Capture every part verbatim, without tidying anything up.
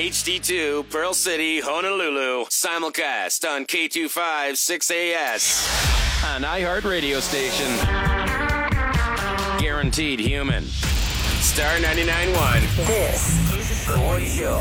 H D two, Pearl City, Honolulu. Simulcast on K two five six A S. An iHeart radio station. Guaranteed human. Star ninety-nine point one. This is The Woody Show.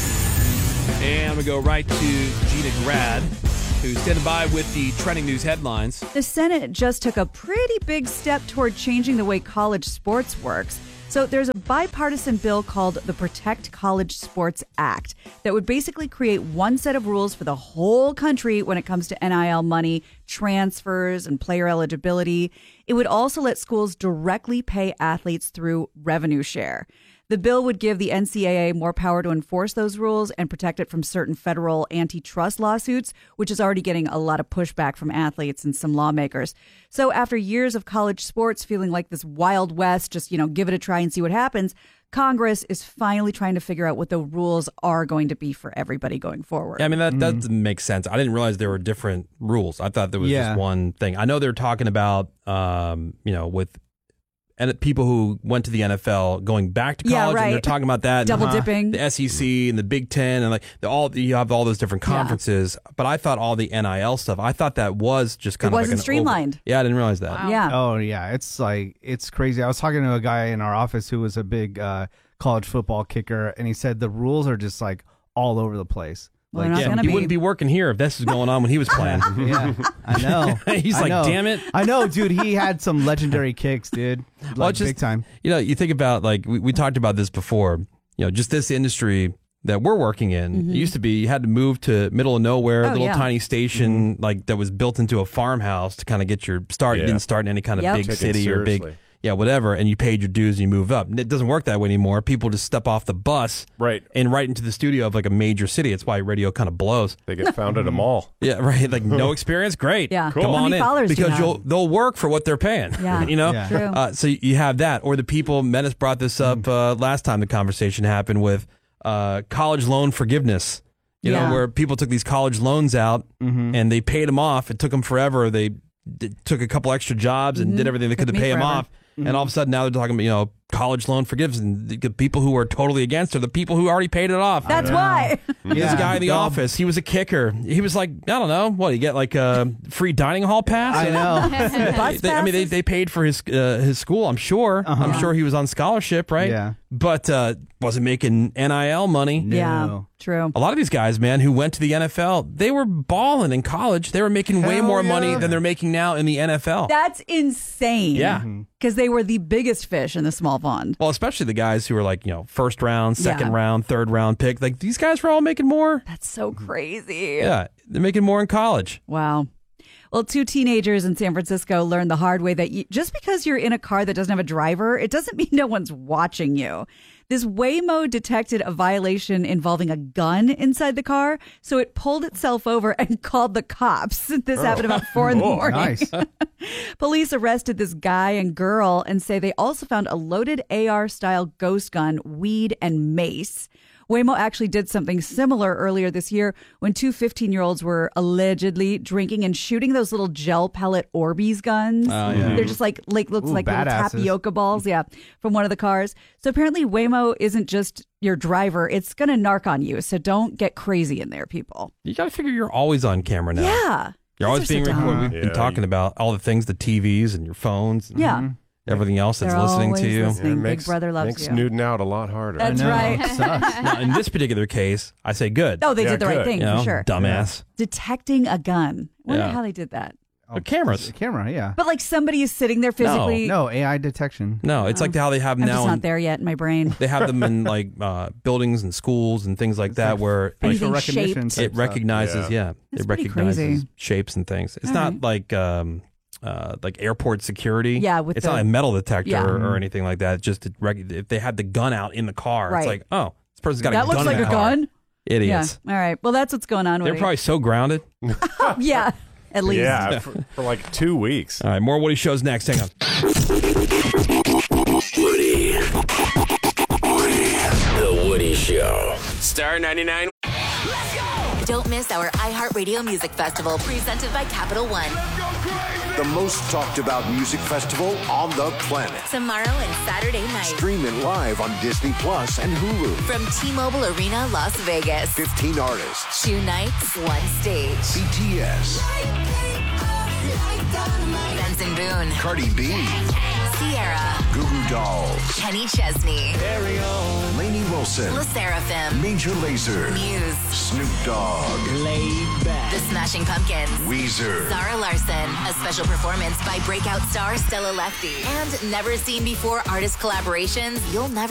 And I'm going to go right to Gina Grad, who's standing by with the trending news headlines. The Senate just took a pretty big step toward changing the way college sports works. So there's a bipartisan bill called the Protect College Sports Act that would basically create one set of rules for the whole country when it comes to N I L money, transfers, and player eligibility. It would also let schools directly pay athletes through revenue share. The bill would give the N C double A more power to enforce those rules and protect it from certain federal antitrust lawsuits, which is already getting a lot of pushback from athletes and some lawmakers. So after years of college sports feeling like this Wild West, just, you know, give it a try and see what happens, Congress is finally trying to figure out what the rules are going to be for everybody going forward. Yeah, I mean, that mm. does make sense. I didn't realize there were different rules. I thought there was yeah. just one thing. I know they're talking about, um, you know, with and people who went to the N F L going back to college, yeah, right. and they're talking about that. Double and, uh, dipping. The S E C and the Big Ten, and like the, all you have all those different conferences. Yeah. But I thought all the N I L stuff, I thought that was just kind it of wasn't like an streamlined. Over, yeah, I didn't realize that. Wow. Yeah. Oh, yeah. It's like, it's crazy. I was talking to a guy in our office who was a big uh, college football kicker, and he said the rules are just like all over the place. Well, Like, yeah, he be. wouldn't be working here if this was going on when he was playing. yeah, I know. He's I like, know. damn it. I know, dude. He had some legendary kicks, dude. Like, Well, just, big time. You know, you think about, like, we, we talked about this before, you know, just this industry that we're working in. Mm-hmm. It used to be you had to move to middle of nowhere, Oh, a little yeah. tiny station, mm-hmm. like that was built into a farmhouse to kind of get your start. Yeah. You didn't start in any kind of Yep. big Take it city or big, seriously. yeah, whatever, and you paid your dues and you move up. And it doesn't work that way anymore. People just step off the bus Right. and right into the studio of like a major city. It's why radio kind of blows. They get found at a mall. Yeah, right. Like no experience, great. Yeah. Come Cool. How on many in followers do you because have? you'll they'll work for what they're paying. Yeah. you know. Yeah. True. Uh, so you have that, or the people. Menace brought this up uh, last time the conversation happened with uh, college loan forgiveness. You Yeah. know, where people took these college loans out Mm-hmm. and they paid them off. It took them forever. They d- took a couple extra jobs and did everything they could Took to me pay them forever. off. And all of a sudden now they're talking about, you know, college loan forgiveness, and the people who are totally against are the people who already paid it off. That's why. This Yeah. guy in the Dumb. office, he was a kicker. He was like, I don't know, what, you get like a free dining hall pass? I know. Bus They- I mean, they, passes? they paid for his uh, his school, I'm sure. Uh-huh. I'm sure he was on scholarship, right? Yeah. But uh, wasn't making N I L money. Yeah, No. true. A lot of these guys, man, who went to the N F L, they were balling in college. They were making way Hell more yeah. money than they're making now in the N F L. That's insane. Yeah. Because they were the biggest fish in the small pond. Well, especially the guys who were like, you know, first round, second Yeah. round, third round pick. Like, these guys were all making more. That's so crazy. Yeah, they're making more in college. Wow. Well, two teenagers in San Francisco learned the hard way that you, just because you're in a car that doesn't have a driver, it doesn't mean no one's watching you. This Waymo detected a violation involving a gun inside the car, so it pulled itself over and called the cops. This happened about four in the Oh, morning. nice. Police arrested this guy and girl and say they also found a loaded A R-style ghost gun, weed, and mace. Waymo actually did something similar earlier this year when two fifteen-year-olds were allegedly drinking and shooting those little gel pellet Orbeez guns. Oh, yeah. They're just like, like looks Ooh, like little badasses. tapioca balls, yeah, from one of the cars. So apparently Waymo isn't just your driver. It's going to narc on you. So don't get crazy in there, people. You got to figure you're always on camera now. Yeah. You're always These are being so dumb. recorded. We've Yeah, been talking you- about all the things, the T Vs and your phones and Yeah. everything else that's They're listening always to you. listening. it Big makes, Brother loves makes you. nuding out a lot harder. That's I know. right. It sucks. Now, in this particular case, I say good. Oh, they Yeah, did the right good. thing you know, for sure. dumbass. Detecting a gun. Wonder Yeah. how they did that. They're cameras. Camera, yeah. But like somebody is sitting there physically. No, A I detection. No, it's like how they have I'm now. just in- not there yet in my brain. They have them in like uh, buildings and schools and things like that, like where Anything Facial recognition. shaped. type it stuff. recognizes. Yeah. Yeah, That's it pretty recognizes crazy. shapes and things. It's All not right. like um, uh, like airport security. Yeah, with it's the- not a metal detector Yeah. or, or anything like that. It's just it rec- if they had the gun out in the car, Right. it's like, oh, this person's got a That gun. looks in like the a car. gun. Idiots. Yeah. All right. Well, that's what's going on. They're Woody. probably so grounded. yeah. At least. Yeah, for, for like two weeks. All right, more Woody shows next. Hang on. Woody. The Woody Show. Star ninety-nine. Let's go! Don't miss our iHeartRadio Music Festival presented by Capital One. The most talked about music festival on the planet. Tomorrow and Saturday night. Stream it live on Disney Plus and Hulu. From T-Mobile Arena, Las Vegas. fifteen artists. Two nights, one stage. B T S. Benson Boone. Cardi B. Sierra. Goo Goo Dolls. Kenny Chesney. Very own. Lainey Wilson. La Seraphim. Major Lazer. Muse. Snoop Dogg. Laid back. The Smashing Pumpkins. Weezer. Zara Larson. A special performance by breakout star Stella Lefty. And never seen before artist collaborations you'll never